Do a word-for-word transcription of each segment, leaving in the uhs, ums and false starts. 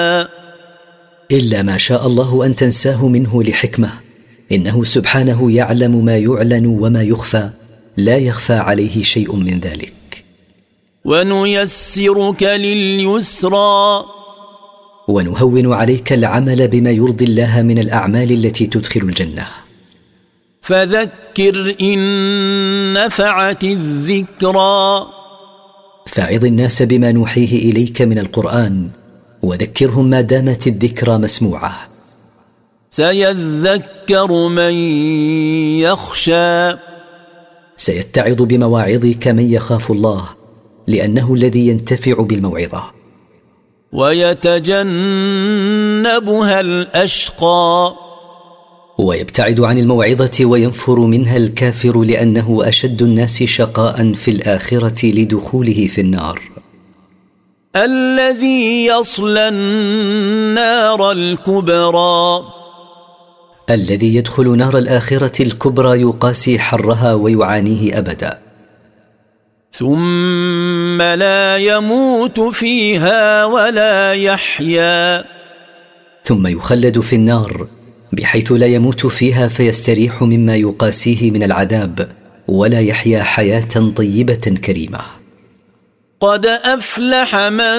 إلا ما شاء الله أن تنساه منه لحكمة، إنه سبحانه يعلم ما يعلن وما يخفى، لا يخفى عليه شيء من ذلك. ونيسرك لليسرى، ونهون عليك العمل بما يرضي الله من الأعمال التي تدخل الجنة. فذكر إن نفعت الذكرى، فعظ الناس بما نوحيه إليك من القرآن، وذكرهم ما دامت الذكرى مسموعة. سيذكر من يخشى، سيتعظ بمواعظك من يخاف الله، لأنه الذي ينتفع بالموعظة. ويتجنبها الأشقى، ويبتعد عن الموعظة وينفر منها الكافر، لأنه أشد الناس شقاء في الآخرة لدخوله في النار. الذي يصلى النار الكبرى، الذي يدخل نار الآخرة الكبرى يقاسي حرها ويعانيه أبدا. ثم لا يموت فيها ولا يحيا، ثم يخلد في النار بحيث لا يموت فيها فيستريح مما يقاسيه من العذاب، ولا يحيا حياة طيبة كريمة. قد أفلح من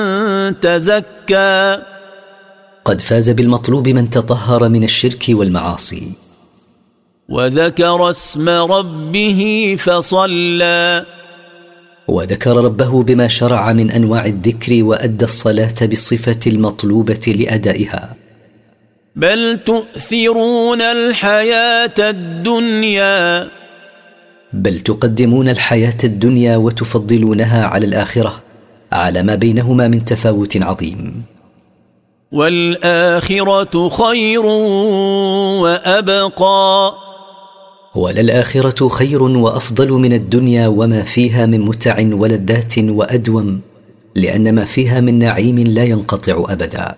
تزكى، قد فاز بالمطلوب من تطهر من الشرك والمعاصي. وذكر اسم ربه فصلى، وذكر ربه بما شرع من أنواع الذكر، وأدى الصلاة بالصفة المطلوبة لأدائها. بل تؤثرون الحياة الدنيا، بل تقدمون الحياة الدنيا وتفضلونها على الآخرة، على ما بينهما من تفاوت عظيم. والآخرة خير وأبقى، وللآخرة خير وأفضل من الدنيا وما فيها من متع ولذات وأدوم، لأن ما فيها من نعيم لا ينقطع أبدا.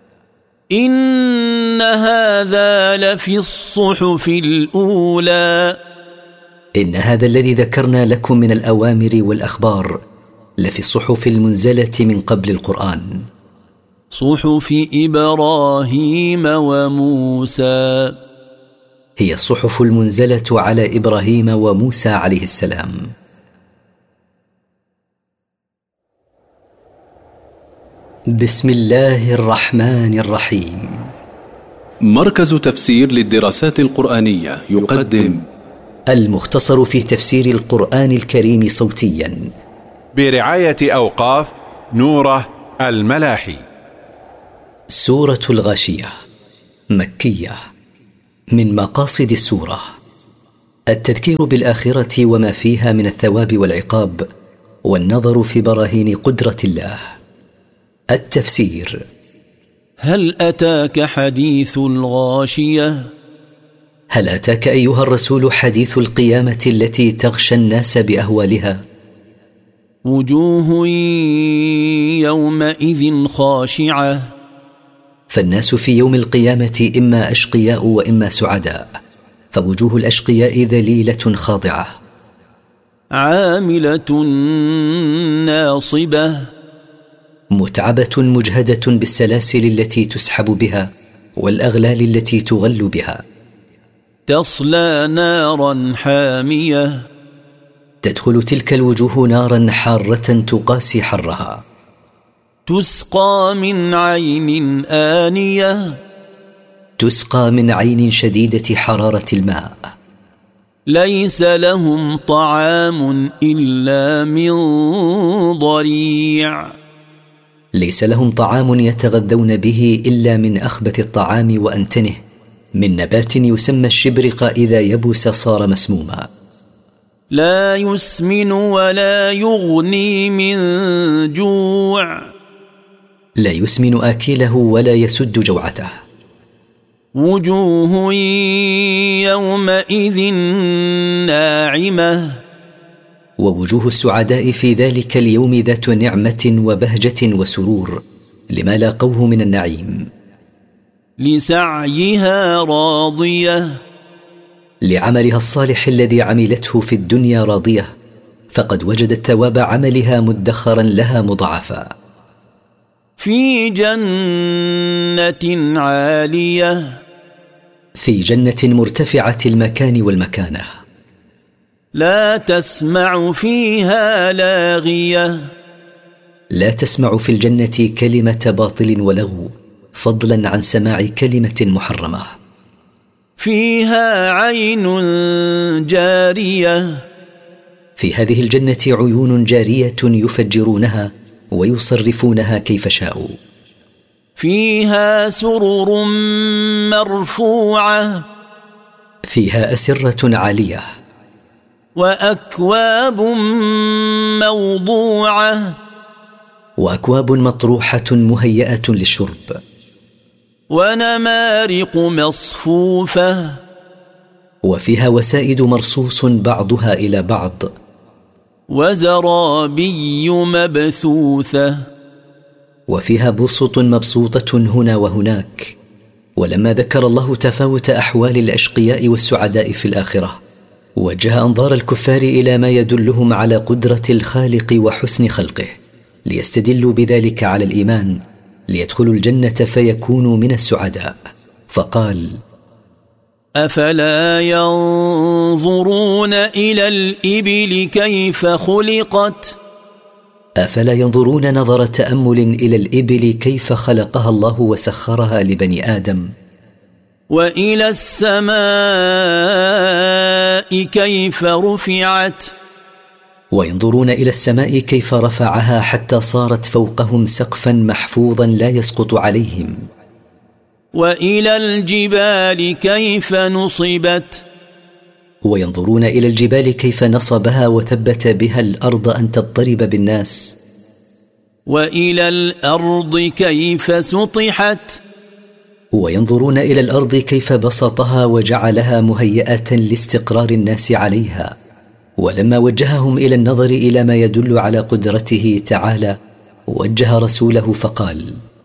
إن هذا لفي الصحف الأولى، إن هذا الذي ذكرنا لكم من الأوامر والأخبار لفي الصحف المنزلة من قبل القرآن. صحف إبراهيم وموسى، هي الصحف المنزلة على إبراهيم وموسى عليه السلام. بسم الله الرحمن الرحيم. مركز تفسير للدراسات القرآنية يقدم المختصر في تفسير القرآن الكريم صوتيا برعاية أوقاف نوره الملاحي. سورة الغاشية، مكية. من مقاصد السورة التذكير بالآخرة وما فيها من الثواب والعقاب، والنظر في براهين قدرة الله. التفسير: هل أتاك حديث الغاشية؟ هل أتاك أيها الرسول حديث القيامة التي تغشى الناس بأهوالها؟ وجوه يومئذ خاشعة، فالناس في يوم القيامة إما أشقياء وإما سعداء، فوجوه الأشقياء ذليلة خاضعة. عاملة ناصبة، متعبة مجهدة بالسلاسل التي تسحب بها والأغلال التي تغل بها. تصلى نارا حامية، تدخل تلك الوجوه نارا حارة تقاسي حرها. تسقى من عين آنية، تسقى من عين شديدة حرارة الماء. ليس لهم طعام إلا من ضريع، ليس لهم طعام يتغذون به إلا من أخبث الطعام وأنتنه، من نبات يسمى الشبرق، إذا يبس صار مسموما. لا يسمن ولا يغني من جوع، لا يسمن آكله ولا يسد جوعته. وجوه يومئذ ناعمة، ووجوه السعداء في ذلك اليوم ذات نعمة وبهجة وسرور لما لاقوه من النعيم. لسعيها راضية، لعملها الصالح الذي عملته في الدنيا راضية، فقد وجدت ثواب عملها مدخرا لها مضاعفا. في جنة عالية في جنة مرتفعة المكان والمكانة لا تسمع فيها لاغية لا تسمع في الجنة كلمة باطل ولغو فضلا عن سماع كلمة محرمة فيها عين جارية في هذه الجنة عيون جارية يفجرونها ويصرفونها كيف شاءوا فيها سرر مرفوعة فيها أسرة عالية وأكواب موضوعة وأكواب مطروحة مهيئة للشرب ونمارق مصفوفة وفيها وسائد مرصوص بعضها إلى بعض وزرابي مبثوثة وفيها بسط مبسوطة هنا وهناك. ولما ذكر الله تفاوت أحوال الأشقياء والسعداء في الآخرة وجه أنظار الكفار إلى ما يدلهم على قدرة الخالق وحسن خلقه ليستدلوا بذلك على الإيمان ليدخلوا الجنة فيكونوا من السعداء. فقال: أفلا ينظرون إلى الإبل كيف خلقت أفلا ينظرون نظر تأمل إلى الإبل كيف خلقها الله وسخرها لبني آدم، وإلى السماء كيف رفعت وينظرون إلى السماء كيف رفعها حتى صارت فوقهم سقفا محفوظا لا يسقط عليهم، وإلى الجبال كيف نصبت وينظرون إلى الجبال كيف نصبها وثبت بها الأرض أن تضطرب بالناس، وإلى الأرض كيف سطحت وينظرون إلى الأرض كيف بسطها وجعلها مهيئة لاستقرار الناس عليها. ولما وجههم إلى النظر إلى ما يدل على قدرته تعالى وجه رسوله فقال: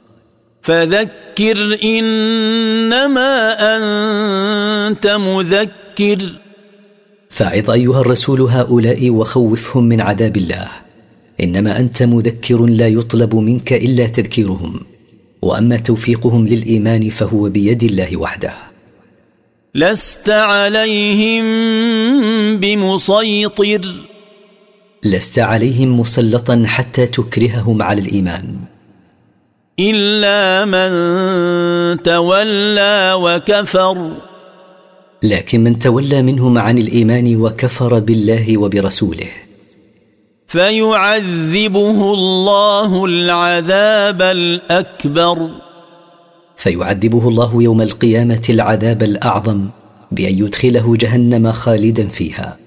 فذكر إنما أنت مذكر فاعظ أيها الرسول هؤلاء وخوفهم من عذاب الله، إنما أنت مذكر لا يطلب منك إلا تذكيرهم، وأما توفيقهم للإيمان فهو بيد الله وحده. لست عليهم بمسيطر لست عليهم مسلطا حتى تكرههم على الإيمان، إلا من تولى وكفر لكن من تولى منهم عن الإيمان وكفر بالله وبرسوله فيعذبه الله العذاب الأكبر فيعذبه الله يوم القيامة العذاب الأعظم بأن يدخله جهنم خالدا فيها.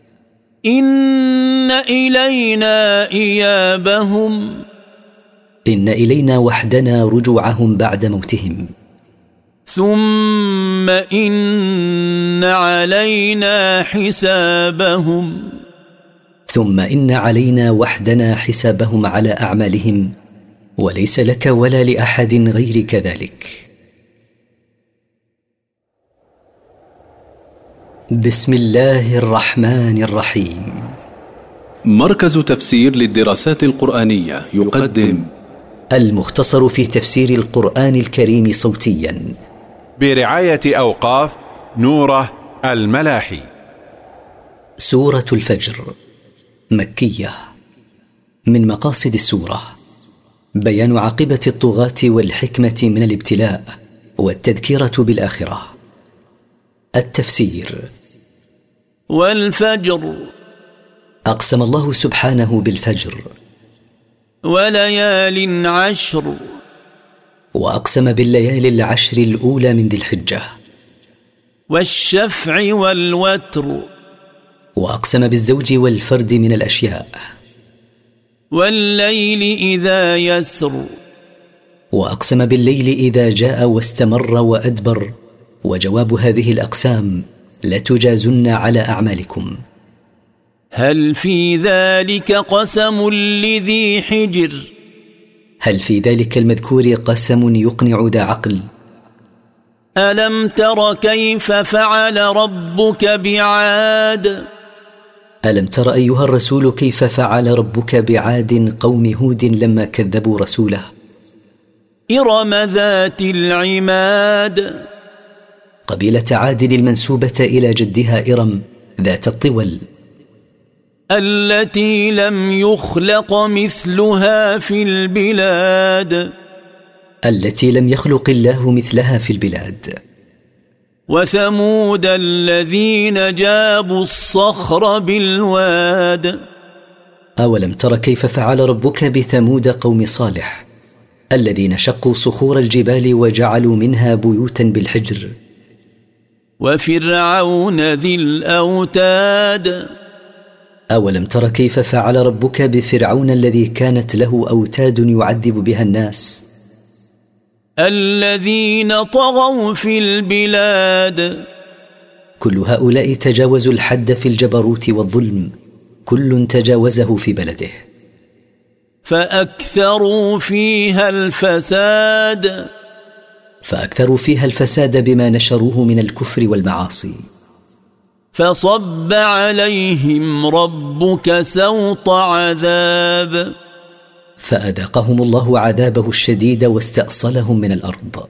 إن إلينا إيابهم إن إلينا وحدنا رجوعهم بعد موتهم، ثم إن علينا حسابهم ثم إن علينا وحدنا حسابهم على أعمالهم، وليس لك ولا لأحد غيرك ذلك. بسم الله الرحمن الرحيم. مركز تفسير للدراسات القرآنية يقدم المختصر في تفسير القرآن الكريم صوتيا برعاية أوقاف نوره الملاحي. سورة الفجر مكية. من مقاصد السورة بيان عاقبة الطغاة والحكمة من الابتلاء والتذكرة بالآخرة. التفسير: والفجر أقسم الله سبحانه بالفجر، وليال عشر وأقسم بالليالي العشر الأولى من ذي الحجة، والشفع والوتر وأقسم بالزوج والفرد من الأشياء، والليل إذا يسر وأقسم بالليل إذا جاء واستمر وأدبر. وجواب هذه الأقسام: لتجازن على أعمالكم. هل في ذلك قسم لذي حجر هل في ذلك المذكور قسم يقنع ذا عقل؟ ألم تر كيف فعل ربك بعاد ألم تر أيها الرسول كيف فعل ربك بعاد قوم هود لما كذبوا رسوله؟ إرم ذات العماد قبيلة عاد المنسوبة إلى جدها إرم ذات الطول التي لم يخلق مثلها في البلاد التي لم يخلق الله مثلها في البلاد. وثمود الذين جابوا الصخر بالواد أولم تر كيف فعل ربك بثمود قوم صالح الذين شقوا صخور الجبال وجعلوا منها بيوتا بالحجر. وفرعون ذي الأوتاد أولم تر كيف فعل ربك بفرعون الذي كانت له أوتاد يعذب بها الناس الذين طغوا في البلاد كل هؤلاء تجاوزوا الحد في الجبروت والظلم كل تجاوزه في بلده. فأكثروا فيها الفساد فأكثروا فيها الفساد بما نشروه من الكفر والمعاصي. فصب عليهم ربك سوط عذاب فأذاقهم الله عذابه الشديد واستأصلهم من الأرض.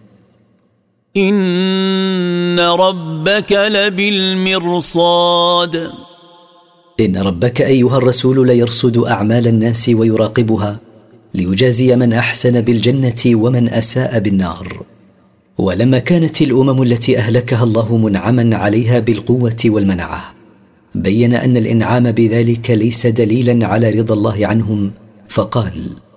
إن ربك لبالمرصاد إن ربك أيها الرسول ليرصد أعمال الناس ويراقبها ليجازي من أحسن بالجنة ومن أساء بالنار. ولما كانت الأمم التي أهلكها الله منعما عليها بالقوة والمنعة بين أن الإنعام بذلك ليس دليلا على رضا الله عنهم فقال